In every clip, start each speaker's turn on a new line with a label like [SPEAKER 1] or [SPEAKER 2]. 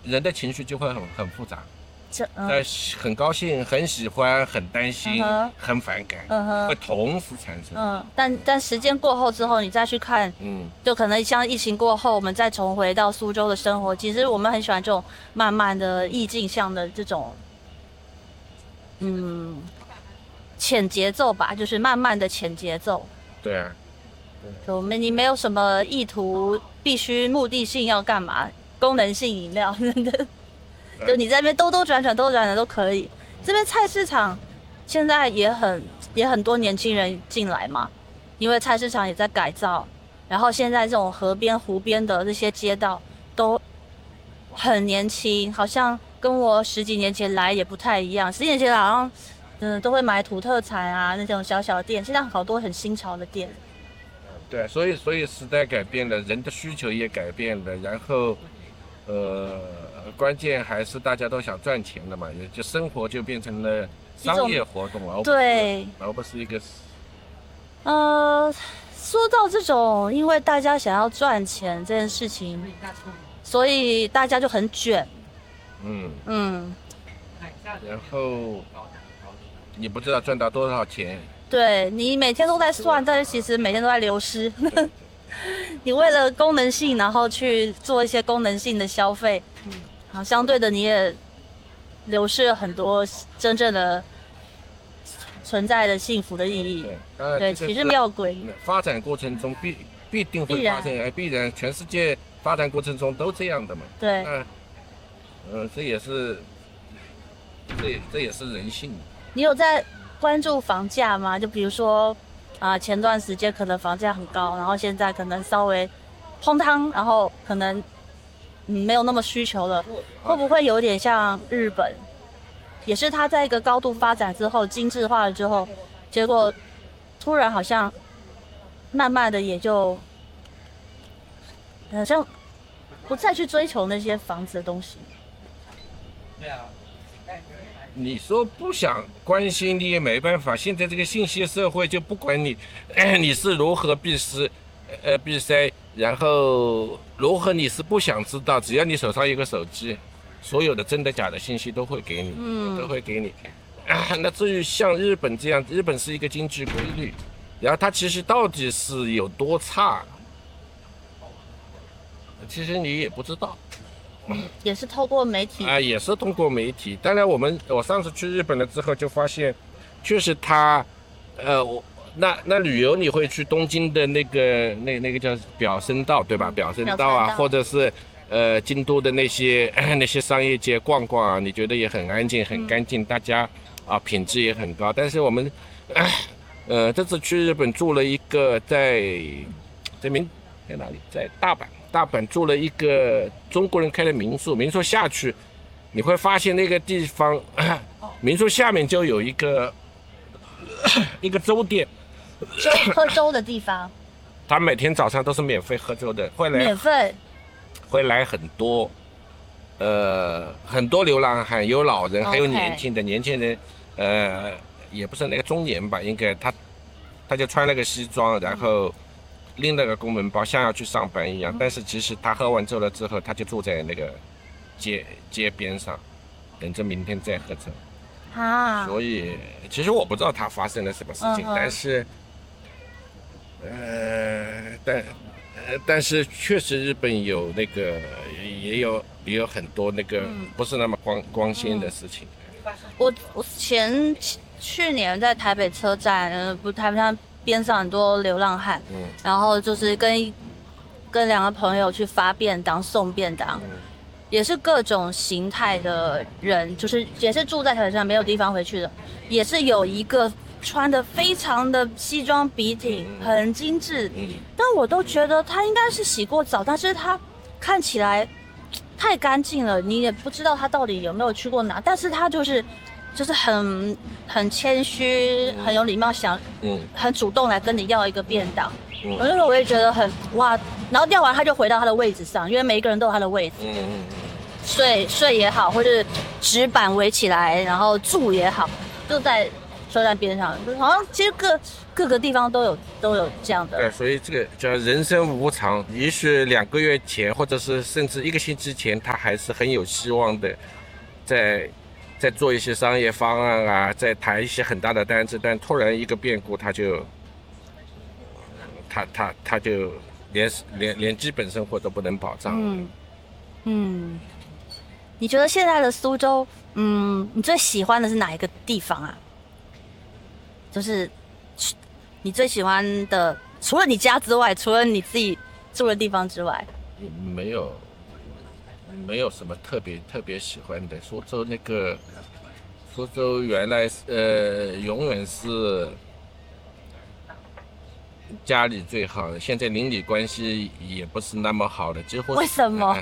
[SPEAKER 1] 人的情绪就会很复杂，
[SPEAKER 2] 嗯
[SPEAKER 1] 很高兴、很喜欢、很担心、很反感，会同时产生。
[SPEAKER 2] 但时间过后之后，你再去看，就可能像疫情过后，我们再重回到苏州的生活，其实我们很喜欢这种慢慢的意境向的这种，浅节奏吧，就是慢慢的浅节奏。
[SPEAKER 1] 对啊。
[SPEAKER 2] 你没有什么意图，必须目的性要干嘛？功能性饮料，就你在那边兜兜转转都可以。这边菜市场现在也很多年轻人进来嘛，因为菜市场也在改造，然后现在这种河边湖边的这些街道都很年轻，好像跟我10几年前来也不太一样。10几年前好像都会买土特产啊那种小小店，现在好多很新潮的店。
[SPEAKER 1] 对，所以时代改变了，人的需求也改变了，然后，关键还是大家都想赚钱的嘛，就生活就变成了商业活动了，而不是一个。
[SPEAKER 2] 说到这种，因为大家想要赚钱这件事情，所以大家就很卷。
[SPEAKER 1] 然后你不知道赚到多少钱。
[SPEAKER 2] 对，你每天都在算，但是其实每天都在流失。你为了功能性，然后去做一些功能性的消费，好，相对的你也流失了很多真正的存在的幸福的意义。对，其实吊诡。
[SPEAKER 1] 发展过程中必定会发生，必然，全世界发展过程中都这样的嘛。
[SPEAKER 2] 对。
[SPEAKER 1] 这也是人性。
[SPEAKER 2] 你有在关注房价吗？就比如说，前段时间可能房价很高，然后现在可能稍微砰汤，然后可能没有那么需求了，会不会有点像日本？也是它在一个高度发展之后，精致化了之后，结果突然好像慢慢的也就好像不再去追求那些房子的东西。
[SPEAKER 1] 对啊。你说不想关心你也没办法，现在这个信息社会就不管你是如何避塞，然后如何你是不想知道，只要你手上有个手机，所有的真的假的信息都会给你，都会给你。那至于像日本这样，日本是一个经济规律，然后它其实到底是有多差，其实你也不知道。
[SPEAKER 2] 也是透过媒体
[SPEAKER 1] 也是通过媒体。当然我上次去日本了之后就发现，确实它，那旅游你会去东京的那个叫表参道对吧？表参道啊，或者是京都的那些商业街逛逛啊，你觉得也很安静很干净，大家品质也很高。但是我们这次去日本住了一个在哪里？在大阪住了一个中国人开的民宿下去，你会发现那个地方，民宿下面就有一个粥店，
[SPEAKER 2] 喝粥的地方。
[SPEAKER 1] 他每天早上都是免费喝粥的，
[SPEAKER 2] 免费，
[SPEAKER 1] 会来很多流浪汉，有老人，还有年轻人，也不是那个中年吧，应该他就穿了个西装，然后拎了个公文包，像要去上班一样。但是其实他喝完粥了之后，他就住在那个街边上，等着明天再喝粥。所以其实我不知道他发生了什么事情，但是但是确实日本有那个也有很多那个不是那么光鲜的事情。
[SPEAKER 2] 我去年在台北车站，台北站边上很多流浪汉，然后就是跟2个朋友去发便当送便当，也是各种形态的人，就是也是住在台北站没有地方回去的，也是有一个穿的非常的西装笔挺，很精致，但我都觉得他应该是洗过澡，但是他看起来太干净了，你也不知道他到底有没有去过哪，但是他就是很谦虚，很有礼貌，很主动来跟你要一个便当。我也觉得很哇，然后要完他就回到他的位置上，因为每一个人都有他的位置。睡也好，或是纸板围起来，然后住也好，就在车站边上，好像其实各个地方都有这样的。
[SPEAKER 1] 对，所以这个叫人生无常，也许2个月前，或者是甚至1个星期前，他还是很有希望的，在做一些商业方案啊，在谈一些很大的单子，但突然一个变故，他就连基本生活都不能保障。
[SPEAKER 2] 你觉得现在的苏州，你最喜欢的是哪一个地方啊？就是你最喜欢的，除了你家之外，除了你自己住的地方之外，
[SPEAKER 1] 没有什么特别喜欢的。苏州原来永远是家里最好的，现在邻里关系也不是那么好的，几乎是。
[SPEAKER 2] 为什么？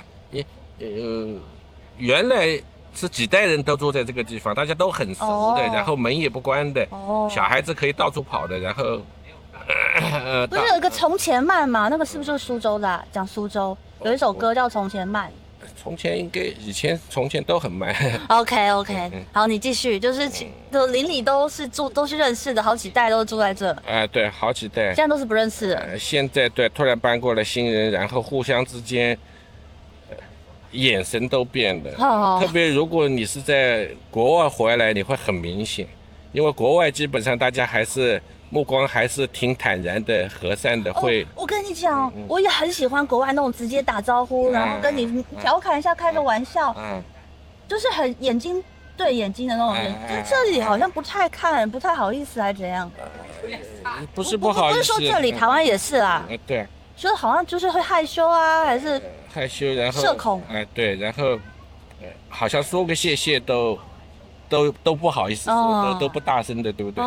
[SPEAKER 1] 原来是几代人都住在这个地方，大家都很熟的，然后门也不关的，小孩子可以到处跑的，然后
[SPEAKER 2] 不是有一个从前慢吗？那个是不是苏州的啊？讲苏州有一首歌叫《从前慢》。
[SPEAKER 1] 从前都很慢。
[SPEAKER 2] OK， 好，你继续，就是邻里都是认识的，好几代都住在这。
[SPEAKER 1] 对，好几代。
[SPEAKER 2] 现在都是不认识的。
[SPEAKER 1] 现在对，突然搬过来新人，然后互相之间眼神都变了。特别如果你是在国外回来，你会很明显，因为国外基本上大家目光还是挺坦然的、和善的。
[SPEAKER 2] 我跟你讲，我也很喜欢国外那种直接打招呼，然后跟你调侃一下、开个玩笑，就是很眼睛对眼睛的那种人。这里好像不太好意思，还怎样？
[SPEAKER 1] 不是不好意思，
[SPEAKER 2] 不是说这里，台湾也是啊。
[SPEAKER 1] 对，
[SPEAKER 2] 就是好像就是会害羞啊，还是
[SPEAKER 1] 害羞，然后
[SPEAKER 2] 社恐。
[SPEAKER 1] 对，然后好像说个谢谢都不好意思说，都不大声的，对不对？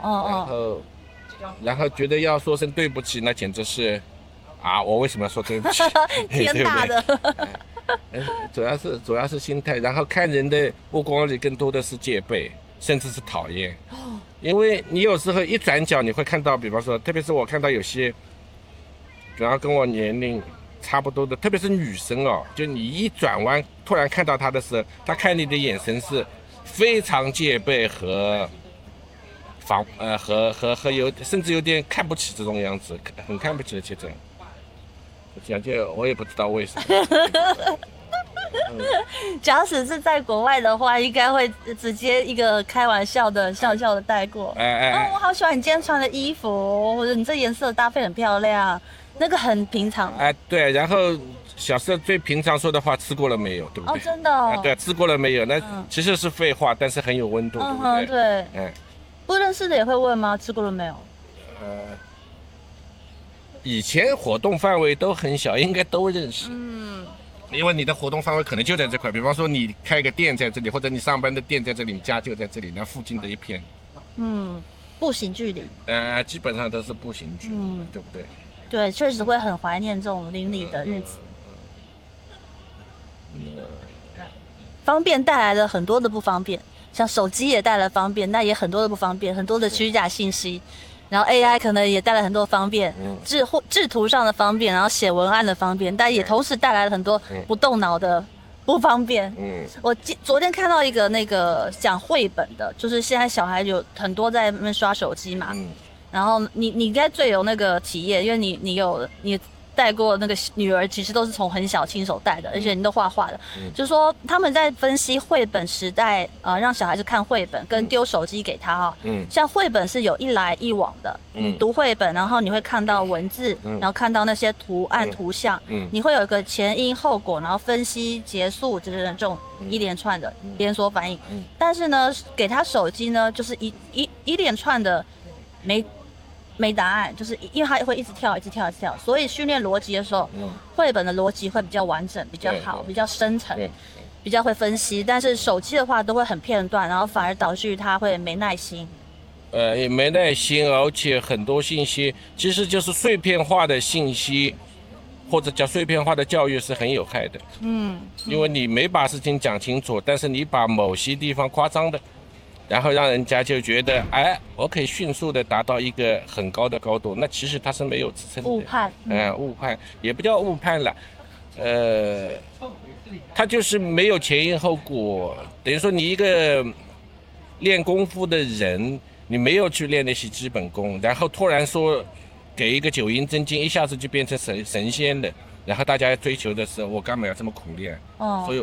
[SPEAKER 1] 然后觉得要说声对不起，那简直是我为什么要说对不起？
[SPEAKER 2] 天大的。
[SPEAKER 1] 主要是心态，然后看人的目光里更多的是戒备，甚至是讨厌。因为你有时候一转角，你会看到，比方说，特别是我看到有些，比方跟我年龄差不多的，特别是女生就你一转弯，突然看到她的时候，她看你的眼神是非常戒备和甚至有点看不起这种样子，很看不起的这种。讲这我也不知道为什么。
[SPEAKER 2] 假使是在国外的话，应该会直接一个开玩笑的笑的带过。我好喜欢你今天穿的衣服，或者你这颜色搭配很漂亮，那个很平常。
[SPEAKER 1] 对，然后小时候最平常说的话，吃过了没有，对不对？
[SPEAKER 2] 真的。
[SPEAKER 1] 对，吃过了没有？那其实是废话，但是很有温度，对不对？
[SPEAKER 2] 对。不认识的也会问吗？吃过了没有？
[SPEAKER 1] 以前活动范围都很小，应该都认识。因为你的活动范围可能就在这块，比方说你开个店在这里，或者你上班的店在这里，你家就在这里，那附近的一片。
[SPEAKER 2] 步行距离。
[SPEAKER 1] 基本上都是步行距离，对不对？
[SPEAKER 2] 对，确实会很怀念这种邻里的日子。方便带来了很多的不方便，像手机也带来方便，那也很多的不方便，很多的虚假信息。然后 AI 可能也带来很多方便，制图上的方便，然后写文案的方便，但也同时带来了很多不动脑的不方便。我昨天看到一个那个讲绘本的，就是现在小孩有很多在那边刷手机嘛，然后你应该最有那个体验，因为你带过那个女儿，其实都是从很小亲手带的，而且你都画画的。就是说他们在分析绘本时代，让小孩子看绘本跟丢手机给他像绘本是有一来一往的，读绘本，然后你会看到文字，然后看到那些图案图像，你会有一个前因后果，然后分析结束这种一连串的连锁反应。但是呢，给他手机呢，就是一连串的没答案，就是因为它会一直跳，所以训练逻辑的时候，绘本的逻辑会比较完整，比较好，比较深层，比较会分析。但是手机的话都会很片段，然后反而导致他会没耐心。
[SPEAKER 1] 也没耐心，而且很多信息其实就是碎片化的信息，或者叫碎片化的教育是很有害的。因为你没把事情讲清楚，但是你把某些地方夸张的。然后让人家就觉得，我可以迅速的达到一个很高的高度，那其实它是没有支撑的。
[SPEAKER 2] 误判。
[SPEAKER 1] 误判也不叫误判了，它就是没有前因后果。等于说你一个练功夫的人， 你没有去练那些基本功，然后突然说给一个九阴真经，一下子就变成神仙了。然后大家追求的是我干嘛要这么苦练？
[SPEAKER 2] 哦，
[SPEAKER 1] 所以